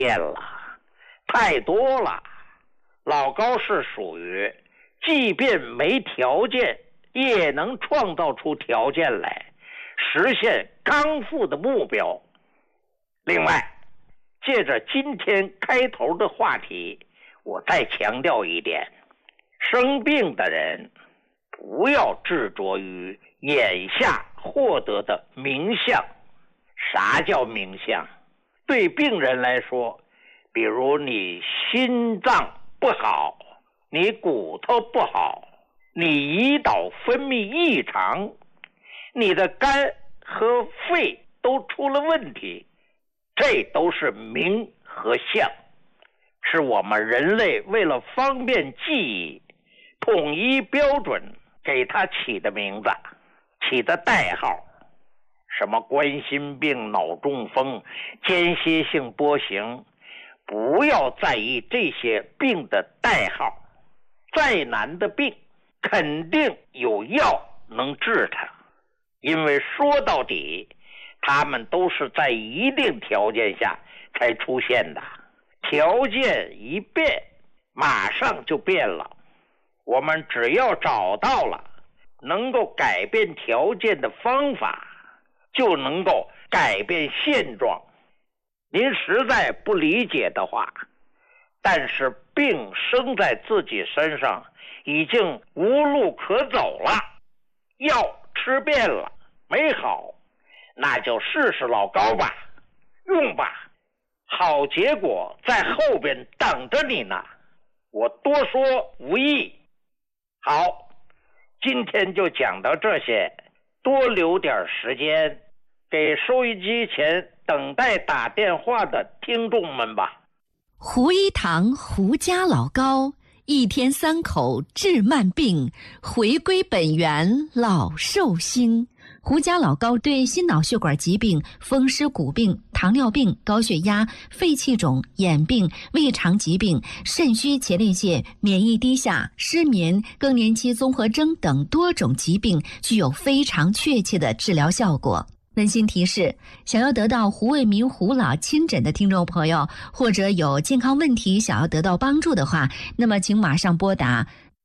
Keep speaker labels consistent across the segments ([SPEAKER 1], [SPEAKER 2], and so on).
[SPEAKER 1] 变了，太多了。老高是属于即便没条件也能创造出条件来实现刚复的目标。另外，借着今天开头的话题，我再强调一点，生病的人不要执着于眼下获得的名相。啥叫名相？对病人来说，比如你心脏不好，你骨头不好，你胰岛分泌异常，你的肝和肺都出了问题，这都是名和相，是我们人类为了方便记忆，统一标准给它起的名字，起的代号，什么冠心病、脑中风、间歇性波形，不要在意这些病的代号。再难的病肯定有药能治它，因为说到底他们都是在一定条件下才出现的，条件一变马上就变了。我们只要找到了能够改变条件的方法，就能够改变现状。您实在不理解的话，但是病生在自己身上，已经无路可走了，药吃遍了没好，那就试试老高吧，用吧，好结果在后边等着你呢。我多说无益。好，今天就讲到这些，多留点时间给收音机前等待打电话的听众们吧。
[SPEAKER 2] 胡一堂胡家老高，一天3口治慢病，回归本源老寿星。胡家老高对心脑血管疾病、风湿骨病、糖尿病、高血压、肺气肿、眼病、胃肠疾病、肾虚前列腺、免疫低下、失眠、更年期综合征等多种疾病具有非常确切的治疗效果。温馨提示，想要得到胡卫民胡老亲诊的听众朋友，或者有健康问题想要得到帮助的话，那么请马上拨打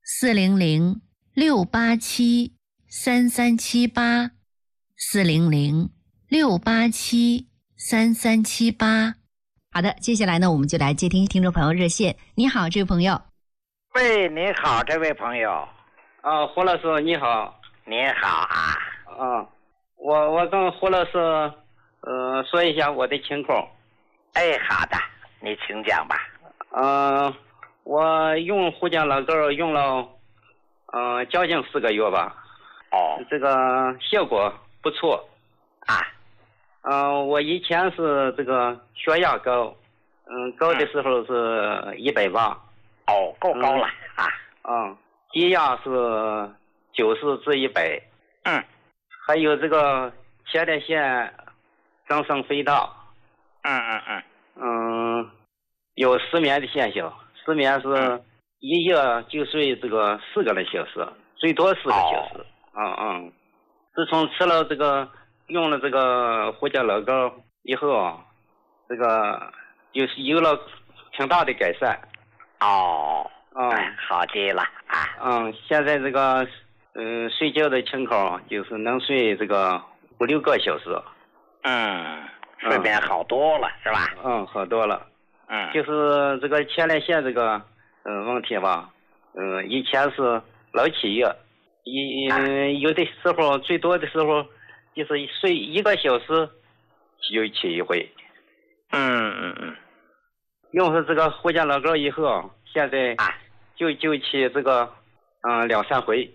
[SPEAKER 2] 400-687-3378 400-687-3378。好的，接下来呢，我们就来接听听众朋友热线。你好，这位朋友。
[SPEAKER 1] 喂，你好，这位朋友。
[SPEAKER 3] 胡老师你好。
[SPEAKER 1] 你好啊。
[SPEAKER 3] 我跟胡老师说一下我的情况。
[SPEAKER 1] 哎，好的，你请讲吧。
[SPEAKER 3] 我用胡家老膏用了将近4个月吧。这个效果不错
[SPEAKER 1] 啊。
[SPEAKER 3] 我以前是这个血压高，高的时候是180。
[SPEAKER 1] 够高了
[SPEAKER 3] 低压是90至100。还有这个前列腺增生肥大。有失眠的现象，失眠是一夜就睡这个4个小时，最多4个小时。自从吃了这个用了这个胡家老膏以后，这个就是有了挺大的改善。
[SPEAKER 1] 好极了
[SPEAKER 3] 现在这个睡觉的情况就是能睡这个5-6个小时。
[SPEAKER 1] 睡眠好多了是吧？
[SPEAKER 3] 好多了。就是这个前列腺这个问题吧，以前是老起夜，有的时候最多的时候就是睡1个小时就起一回。用上这个胡家老膏以后，现在就起这个2-3回。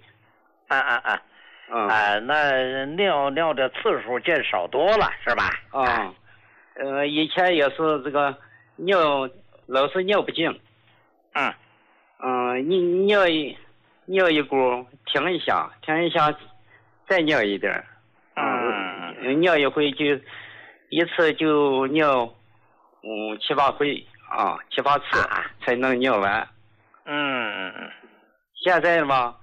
[SPEAKER 1] 那尿的次数见少多了是吧？
[SPEAKER 3] 以前也是这个老是尿不尽。尿一股停一下再尿一点。尿一回就一次就尿7-8回7-8次才能尿完。现在嘛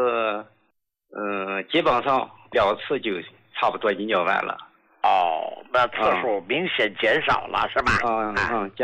[SPEAKER 3] 就是基本上2次就差不多就尿完了。
[SPEAKER 1] 的次数明显减少了，是吧？
[SPEAKER 3] 嗯嗯。